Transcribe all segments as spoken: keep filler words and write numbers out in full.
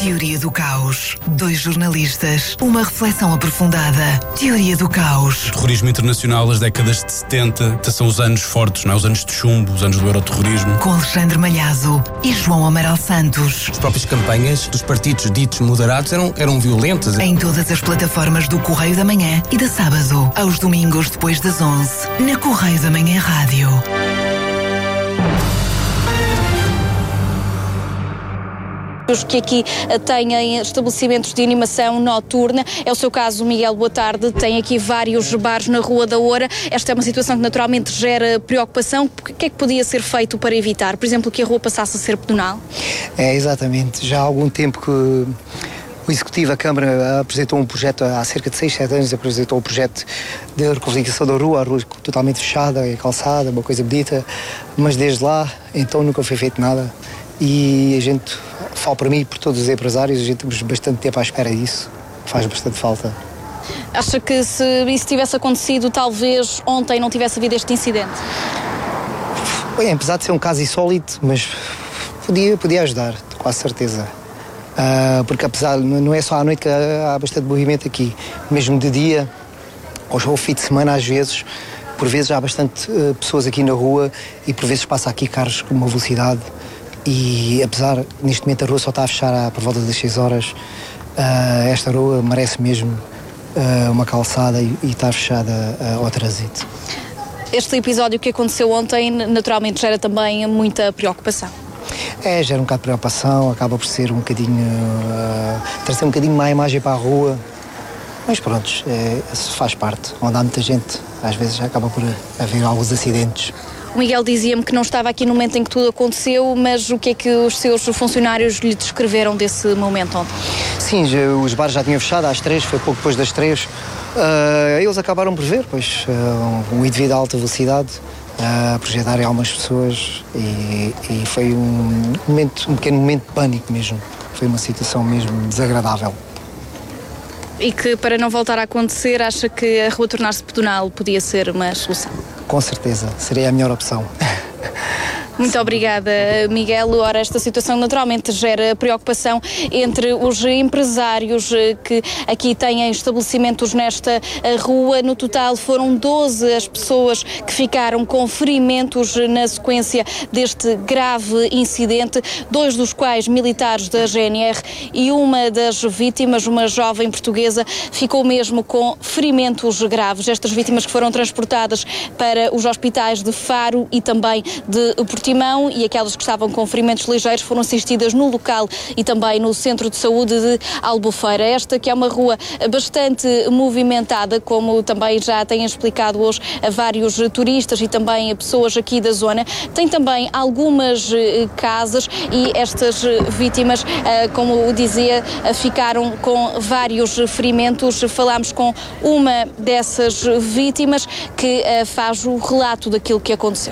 Teoria do Caos. Dois jornalistas, uma reflexão aprofundada. Teoria do Caos. Terrorismo internacional, as décadas de setenta, são os anos fortes, não é? Os anos de chumbo, os anos do euroterrorismo. Com Alexandre Malhazo e João Amaral Santos. As próprias campanhas dos partidos ditos moderados eram, eram violentas. Em todas as plataformas do Correio da Manhã e da Sábado, aos domingos depois das onze, na Correio da Manhã Rádio. Os que aqui têm estabelecimentos de animação noturna. É o seu caso, Miguel, boa tarde. Tem aqui vários bares na Rua da Oura. Esta é uma situação que naturalmente gera preocupação. O que é que podia ser feito para evitar? Por exemplo, que a rua passasse a ser pedonal? É, exatamente. Já há algum tempo que o Executivo, a Câmara, apresentou um projeto, há cerca de seis, sete anos, apresentou um projeto de requalificação da rua, a rua totalmente fechada, calçada, uma coisa bonita, mas desde lá, então, nunca foi feito nada. E a gente, falo para mim e por todos os empresários, a gente temos bastante tempo à espera disso, faz bastante falta. Acha que se isso tivesse acontecido, talvez ontem não tivesse havido este incidente? Bem, apesar de ser um caso insólito, mas podia, podia ajudar, com a certeza. Uh, porque apesar, não é só à noite que há, há bastante movimento aqui, mesmo de dia, ou ao fim de semana às vezes, por vezes há bastante uh, pessoas aqui na rua e por vezes passa aqui carros com uma velocidade. E apesar, neste momento a rua só está a fechar por volta das seis horas, uh, esta rua merece mesmo uh, uma calçada e, e está fechada uh, ao trânsito. Este episódio que aconteceu ontem naturalmente gera também muita preocupação. É, gera um bocado de preocupação, acaba por ser um bocadinho, uh, trazer um bocadinho má imagem para a rua, mas pronto, é, faz parte. Onde há muita gente, às vezes acaba por haver alguns acidentes. O Miguel dizia-me que não estava aqui no momento em que tudo aconteceu, mas o que é que os seus funcionários lhe descreveram desse momento ontem? Sim, já, os bares já tinham fechado às três, foi pouco depois das três. Uh, eles acabaram por ver, pois, uh, um indivíduo a alta velocidade uh, a projetar em algumas pessoas e, e foi um, momento, um pequeno momento de pânico mesmo. Foi uma situação mesmo desagradável. E que, para não voltar a acontecer, acha que a rua tornar-se pedonal podia ser uma solução? Com certeza, seria a melhor opção. Muito obrigada, Miguel. Ora, esta situação naturalmente gera preocupação entre os empresários que aqui têm estabelecimentos nesta rua. No total foram doze as pessoas que ficaram com ferimentos na sequência deste grave incidente, dois dos quais militares da G N R e uma das vítimas, uma jovem portuguesa, ficou mesmo com ferimentos graves. Estas vítimas que foram transportadas para os hospitais de Faro e também de Portimão, e aquelas que estavam com ferimentos ligeiros foram assistidas no local e também no Centro de Saúde de Albufeira. Esta que é uma rua bastante movimentada, como também já têm explicado hoje a vários turistas e também a pessoas aqui da zona. Tem também algumas casas e estas vítimas, como dizia, ficaram com vários ferimentos. Falámos com uma dessas vítimas que faz o relato daquilo que aconteceu.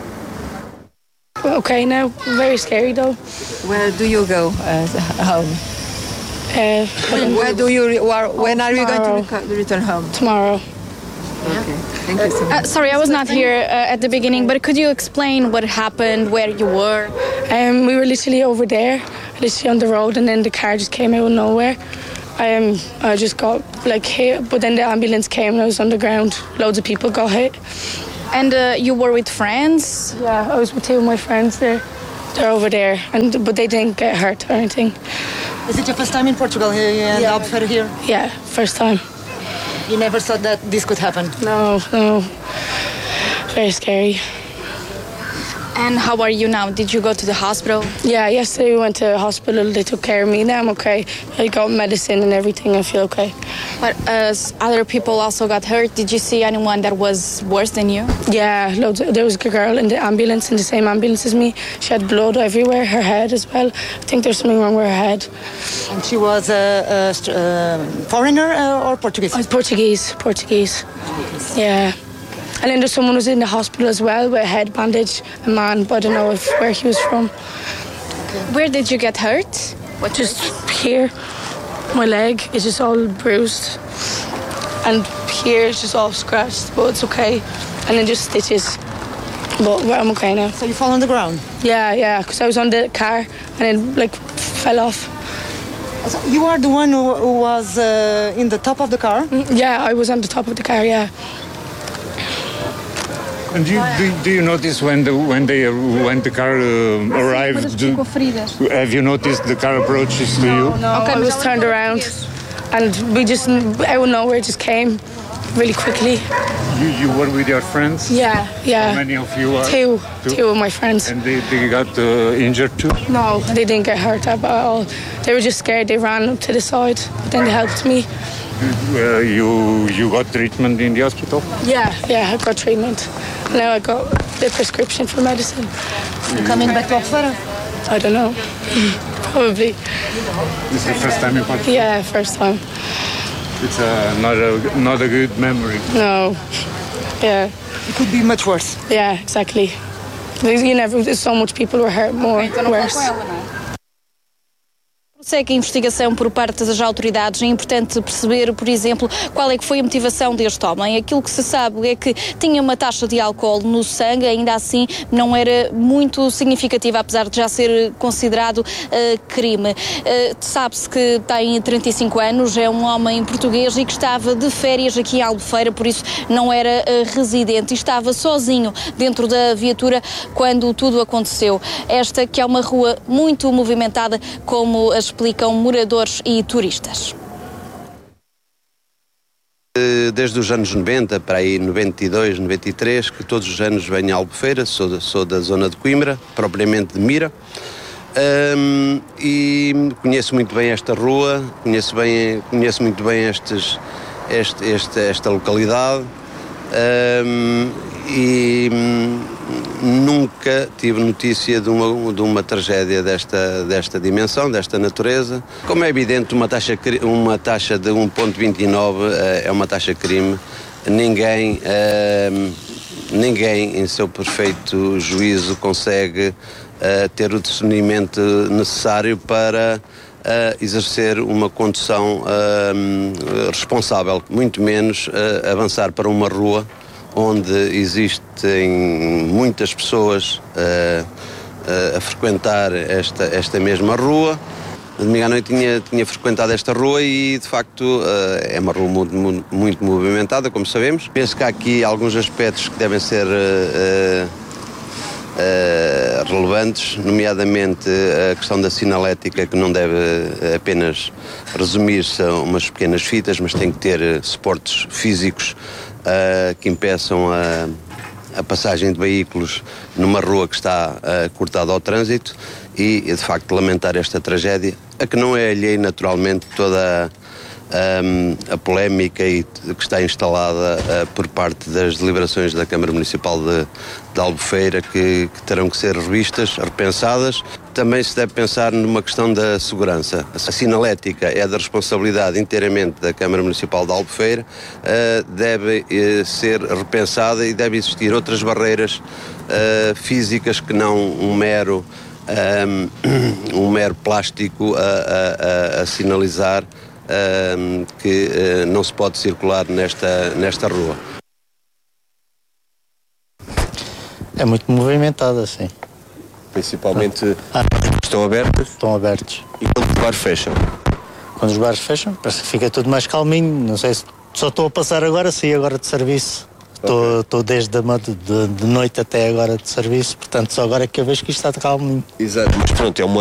Okay, now very scary though. Where do you go uh, home? Uh, when, where do you? Where, when are you tomorrow. going to return home? Tomorrow. Okay, thank you so much. Uh, sorry, I was not here uh, at the beginning, but could you explain what happened, where you were? Um, we were literally over there, literally on the road, and then the car just came out of nowhere. Um, I just got like hit, but then the ambulance came and I was on the ground. Loads of people got hit. And uh, you were with friends? Yeah, I was with two of my friends there. They're over there, and but they didn't get hurt or anything. Is it your first time in Portugal here? Yeah, yeah. Albufeira here? Yeah, first time. You never thought that this could happen? No, no. Very scary. And how are you now? Did you go to the hospital? Yeah, yesterday we went to the hospital. They took care of me. Now I'm okay. I got medicine and everything. I feel okay. But uh, other people also got hurt. Did you see anyone that was worse than you? Yeah, loads of, there was a girl in the ambulance, in the same ambulance as me. She had blood everywhere, her head as well. I think there's something wrong with her head. And she was a, a, a foreigner uh, or Portuguese? Oh, Portuguese, Portuguese. Yeah. And then there's someone who was in the hospital as well with a head bandage, a man, but I don't know if where he was from. Okay. Where did you get hurt? What just here, my leg is just all bruised, and here it's just all scratched, but it's okay. And then just stitches, but I'm okay now. So you fall on the ground? Yeah, yeah, because I was on the car and then like fell off. So you are the one who, who was uh, in the top of the car? Yeah, I was on the top of the car, yeah. And do you, do, do you notice when the when they when the car uh, arrived? Do, have you noticed the car approaches to you? No, I was turned around, and we just out of nowhere just came really quickly. You, you were with your friends? Yeah, yeah. How many of you are? Two, two, two of my friends. And they, they got uh, injured too? No, they didn't get hurt at all. They were just scared. They ran up to the side, but then they helped me. Uh, you you got treatment in the hospital? Yeah, yeah, I got treatment. Now I got the prescription for medicine. You coming back to Albufeira? I don't know. Probably. This is the first time in Portugal? Yeah, first time. It's uh, not a not a good memory. No. Yeah. It could be much worse. Yeah, exactly. You never. There's so much people were hurt more, worse. Segue a investigação por parte das autoridades. É importante perceber, por exemplo, qual é que foi a motivação deste homem. Aquilo que se sabe é que tinha uma taxa de álcool no sangue, ainda assim não era muito significativa, apesar de já ser considerado uh, crime. Uh, sabe-se que tem trinta e cinco anos, é um homem português e que estava de férias aqui em Albufeira, por isso não era uh, residente e estava sozinho dentro da viatura quando tudo aconteceu. Esta que é uma rua muito movimentada, como as explicam moradores e turistas. Desde os anos noventa, para aí noventa e dois, noventa e três, que todos os anos venho a Albufeira, sou, sou da zona de Coimbra, propriamente de Mira, um, e conheço muito bem esta rua, conheço, bem, conheço muito bem estes, este, este, esta localidade, um, e nunca tive notícia de uma, de uma tragédia desta, desta dimensão, desta natureza. Como é evidente, uma taxa, uma taxa de um vírgula vinte e nove é uma taxa crime. Ninguém, ninguém em seu perfeito juízo consegue ter o discernimento necessário para exercer uma condução responsável, muito menos avançar para uma rua onde existem muitas pessoas uh, uh, a frequentar esta, esta mesma rua. Domingo à noite tinha, tinha frequentado esta rua e, de facto, uh, é uma rua muito, muito movimentada, como sabemos. Penso que há aqui alguns aspectos que devem ser uh, uh, uh, relevantes, nomeadamente a questão da sinalética, que não deve apenas resumir-se a umas pequenas fitas, mas tem que ter suportes físicos Uh, que impeçam a, a passagem de veículos numa rua que está uh, cortada ao trânsito e, de facto, lamentar esta tragédia, a que não é alheia, naturalmente, toda a, um, a polémica e, que está instalada uh, por parte das deliberações da Câmara Municipal de, de Albufeira, que, que terão que ser revistas, repensadas. Também se deve pensar numa questão da segurança. A sinalética é da responsabilidade inteiramente da Câmara Municipal de Albufeira, uh, deve uh, ser repensada e deve existir outras barreiras uh, físicas que não um mero, um, um mero plástico a, a, a, a sinalizar um, que uh, não se pode circular nesta, nesta rua. É muito movimentada, sim. Principalmente ah. estão abertos? Estão abertos. E quando os bares fecham? Quando os bares fecham, parece que fica tudo mais calminho. Não sei se só estou a passar agora, saí agora de serviço. Estou okay. desde a, de, de noite até agora de serviço, portanto só agora é que eu vejo que isto está calminho. Exato, mas pronto, é uma